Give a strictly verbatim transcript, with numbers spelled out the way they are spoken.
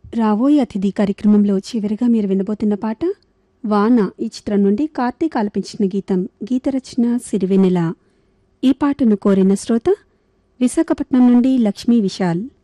రావోయే అతిథి కార్యక్రమంలో చివరిగా మీరు వినబోతున్న పాట వాన ఈ చిత్రం నుండి కార్తీక్ ఆలపించిన గీతం. గీత రచన సిరివెన్నెల. ఈ పాటను కోరిన శ్రోత విశాఖపట్నం నుండి లక్ష్మీ విశాల్.